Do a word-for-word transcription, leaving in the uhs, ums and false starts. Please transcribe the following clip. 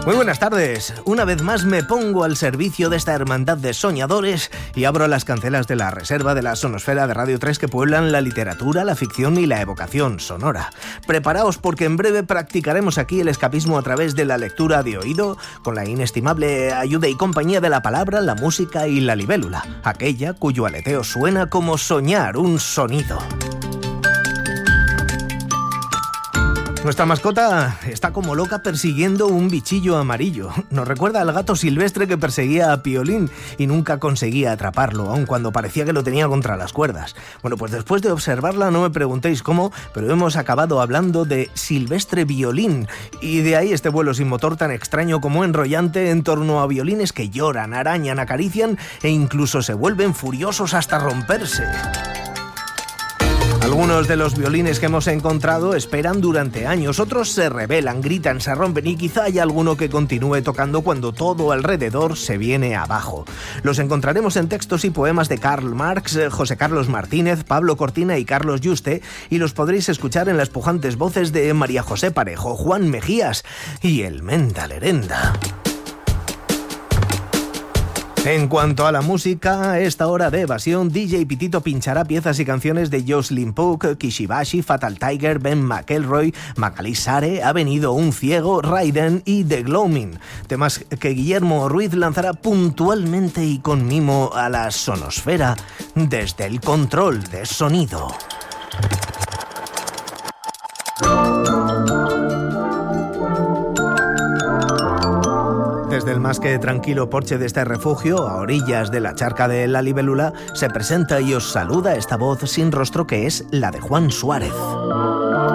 Muy buenas tardes. Una vez más me pongo al servicio de esta hermandad de soñadores y abro las cancelas de la reserva de la sonosfera de Radio tres que pueblan la literatura, la ficción y la evocación sonora. Preparaos porque en breve practicaremos aquí el escapismo a través de la lectura de oído, con la inestimable ayuda y compañía de la palabra, la música y la libélula, aquella cuyo aleteo suena como soñar un sonido. Nuestra mascota está como loca persiguiendo un bichillo amarillo. Nos recuerda al gato silvestre que perseguía a Piolín y nunca conseguía atraparlo, aun cuando parecía que lo tenía contra las cuerdas. Bueno, pues después de observarla no me preguntéis cómo, pero hemos acabado hablando de Silvestre Violín, y de ahí este vuelo sin motor tan extraño como enrollante en torno a violines que lloran, arañan, acarician e incluso se vuelven furiosos hasta romperse. Algunos de los violines que hemos encontrado esperan durante años, otros se rebelan, gritan, se rompen y quizá haya alguno que continúe tocando cuando todo alrededor se viene abajo. Los encontraremos en textos y poemas de Karl Marx, José Carlos Martínez, Pablo Cortina y Carlos Yuste, y los podréis escuchar en las pujantes voces de María José Parejo, Juan Mejías y el Menda Lerenda. En cuanto a la música, a esta hora de evasión, D J Pitito pinchará piezas y canciones de Jocelyn Pook, Kishibashi, Fatal Tiger, Ben McElroy, Macalí Sare, Ha venido un ciego, Raiden y The Gloaming. Temas que Guillermo Ruiz lanzará puntualmente y con mimo a la sonosfera desde el control de sonido. Desde el más que tranquilo porche de este refugio, a orillas de la charca de la libélula, se presenta y os saluda esta voz sin rostro que es la de Juan Suárez.